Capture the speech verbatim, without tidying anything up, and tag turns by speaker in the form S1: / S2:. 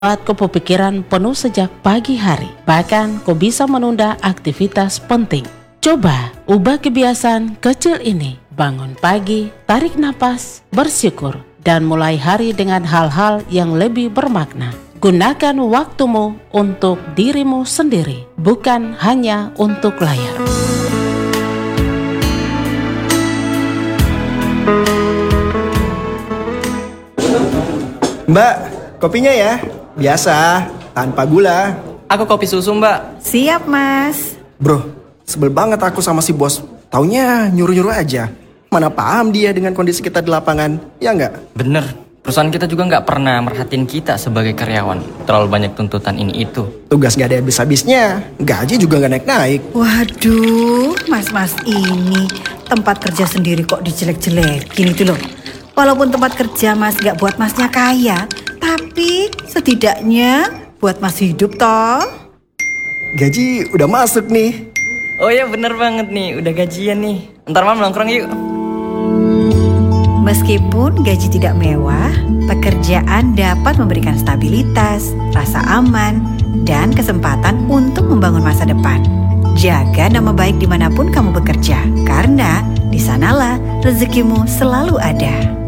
S1: Saat kau pikiran penuh sejak pagi hari, bahkan kau bisa menunda aktivitas penting. Coba ubah kebiasaan kecil ini. Bangun pagi, tarik napas, bersyukur, dan mulai hari dengan hal-hal yang lebih bermakna. Gunakan waktumu untuk dirimu sendiri, bukan hanya untuk layar.
S2: Mbak, kopinya ya? Biasa, tanpa gula.
S3: Aku kopi susu, Mbak.
S4: Siap, Mas.
S2: Bro, sebel banget aku sama si bos. Taunya nyuruh-nyuruh aja. Mana paham dia dengan kondisi kita di lapangan, ya nggak?
S3: Bener, perusahaan kita juga nggak pernah merhatiin kita sebagai karyawan. Terlalu banyak tuntutan ini itu.
S2: Tugas nggak ada habis-habisnya, gaji juga nggak naik-naik.
S4: Waduh, mas-mas ini tempat kerja sendiri kok dijelek-jelekin itu loh. Walaupun tempat kerja mas nggak buat masnya kaya, tapi setidaknya buat mas hidup toh.
S2: Gaji udah masuk nih.
S3: Oh ya bener banget nih, udah gajian nih. Ntar malam nongkrong yuk.
S4: Meskipun gaji tidak mewah, pekerjaan dapat memberikan stabilitas, rasa aman, dan kesempatan untuk membangun masa depan. Jaga nama baik dimanapun kamu bekerja, karena di sanalah rezekimu selalu ada.